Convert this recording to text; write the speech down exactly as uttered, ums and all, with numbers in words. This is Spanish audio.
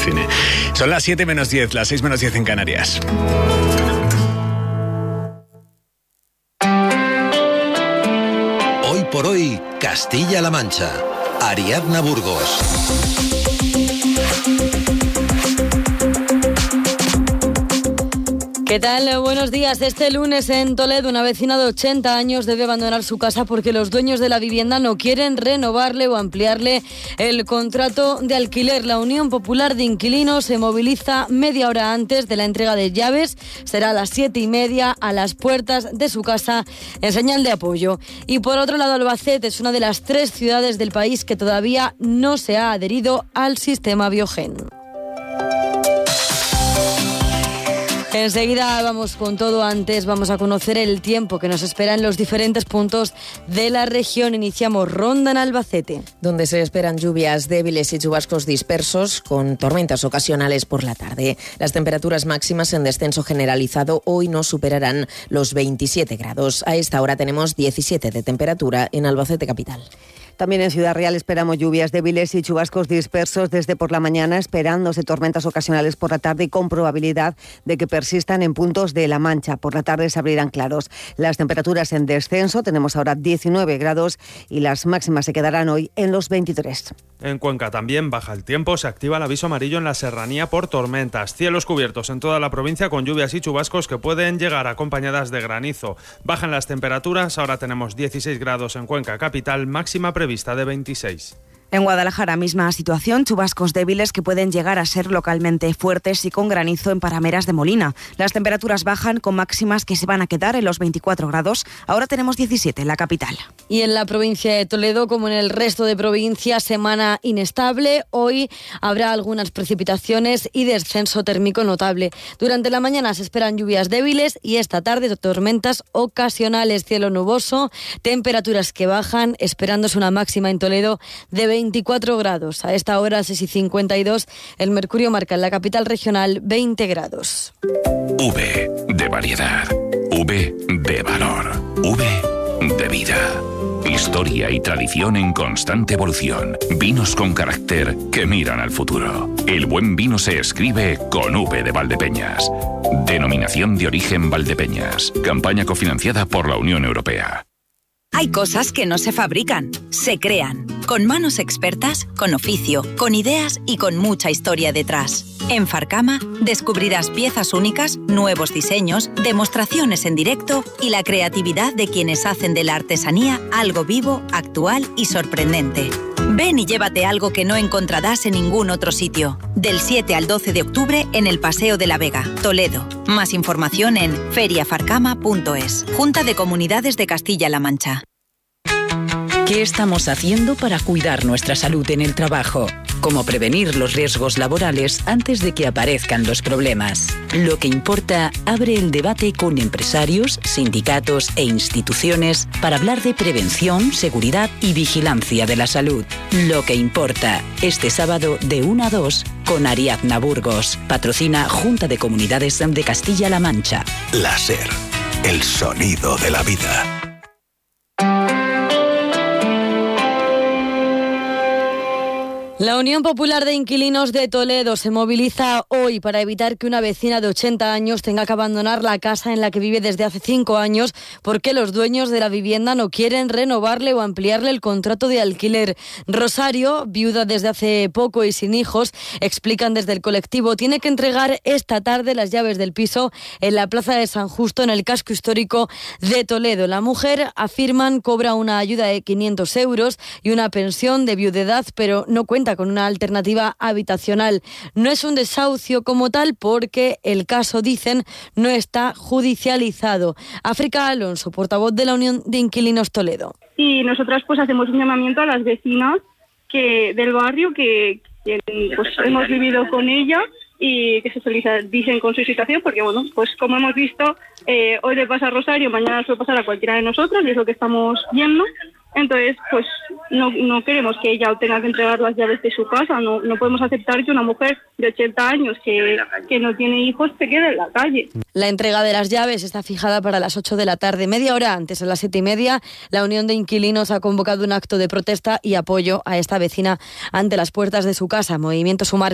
cine. Son las siete menos diez, las seis menos diez en Canarias. Hoy por hoy, Castilla-La Mancha. Ariadna Burgos. ¿Qué tal? Buenos días. Este lunes en Toledo, una vecina de ochenta años debe abandonar su casa porque los dueños de la vivienda no quieren renovarle o ampliarle el contrato de alquiler. La Unión Popular de Inquilinos se moviliza media hora antes de la entrega de llaves. Será a las siete y media a las puertas de su casa en señal de apoyo. Y por otro lado, Albacete es una de las tres ciudades del país que todavía no se ha adherido al sistema Biogen. Enseguida vamos con todo. Antes vamos a conocer el tiempo que nos espera en los diferentes puntos de la región. Iniciamos ronda en Albacete, donde se esperan lluvias débiles y chubascos dispersos con tormentas ocasionales por la tarde. Las temperaturas máximas en descenso generalizado hoy no superarán los veintisiete grados. A esta hora tenemos diecisiete de temperatura en Albacete capital. También en Ciudad Real esperamos lluvias débiles y chubascos dispersos desde por la mañana, esperándose tormentas ocasionales por la tarde y con probabilidad de que persistan en puntos de La Mancha. Por la tarde se abrirán claros. Las temperaturas en descenso, tenemos ahora diecinueve grados y las máximas se quedarán hoy en los veintitrés. En Cuenca también baja el tiempo, se activa el aviso amarillo en la serranía por tormentas. Cielos cubiertos en toda la provincia con lluvias y chubascos que pueden llegar acompañadas de granizo. Bajan las temperaturas, ahora tenemos dieciséis grados en Cuenca capital, máxima prevista de veintiséis. En Guadalajara, misma situación, chubascos débiles que pueden llegar a ser localmente fuertes y con granizo en Parameras de Molina. Las temperaturas bajan con máximas que se van a quedar en los veinticuatro grados. Ahora tenemos diecisiete en la capital. Y en la provincia de Toledo, como en el resto de provincias, semana inestable. Hoy habrá algunas precipitaciones y descenso térmico notable. Durante la mañana se esperan lluvias débiles y esta tarde tormentas ocasionales, cielo nuboso, temperaturas que bajan, esperándose una máxima en Toledo de veinticuatro grados. A esta hora, seis y cincuenta y dos, el mercurio marca en la capital regional veinte grados. V de variedad, V de valor, V de vida. Historia y tradición en constante evolución. Vinos con carácter que miran al futuro. El buen vino se escribe con V de Valdepeñas. Denominación de origen Valdepeñas. Campaña cofinanciada por la Unión Europea. Hay cosas que no se fabrican, se crean. Con manos expertas, con oficio, con ideas y con mucha historia detrás. En Farcama descubrirás piezas únicas, nuevos diseños, demostraciones en directo y la creatividad de quienes hacen de la artesanía algo vivo, actual y sorprendente. Ven y llévate algo que no encontrarás en ningún otro sitio. Del siete al doce de octubre en el Paseo de la Vega, Toledo. Más información en feria farcama punto es. Junta de Comunidades de Castilla-La Mancha. ¿Qué estamos haciendo para cuidar nuestra salud en el trabajo? ¿Cómo prevenir los riesgos laborales antes de que aparezcan los problemas? Lo que importa abre el debate con empresarios, sindicatos e instituciones para hablar de prevención, seguridad y vigilancia de la salud. Lo que importa, este sábado de una a dos con Ariadna Burgos. Patrocina Junta de Comunidades de Castilla-La Mancha. La SER, el sonido de la vida. La Unión Popular de Inquilinos de Toledo se moviliza hoy para evitar que una vecina de ochenta años tenga que abandonar la casa en la que vive desde hace cinco años porque los dueños de la vivienda no quieren renovarle o ampliarle el contrato de alquiler. Rosario, viuda desde hace poco y sin hijos, explican desde el colectivo, tiene que entregar esta tarde las llaves del piso en la Plaza de San Justo, en el casco histórico de Toledo. La mujer, afirman, cobra una ayuda de quinientos euros y una pensión de viudedad, pero no cuenta con una alternativa habitacional. No es un desahucio como tal porque el caso, dicen, no está judicializado. África Alonso, portavoz de la Unión de Inquilinos Toledo. Y nosotras pues hacemos un llamamiento a las vecinas que del barrio que, que pues hemos vivido con ella y que se solidaricen con su situación, porque bueno, pues como hemos visto, eh, hoy le pasa a Rosario, mañana le puede pasar a cualquiera de nosotros y es lo que estamos viendo. Entonces, pues no, no queremos que ella tenga que entregar las llaves de su casa. No, no podemos aceptar que una mujer de ochenta años que, que no tiene hijos se quede en la calle. La entrega de las llaves está fijada para las ocho de la tarde. Media hora antes, a las siete y media, la Unión de Inquilinos ha convocado un acto de protesta y apoyo a esta vecina ante las puertas de su casa. Movimiento Sumar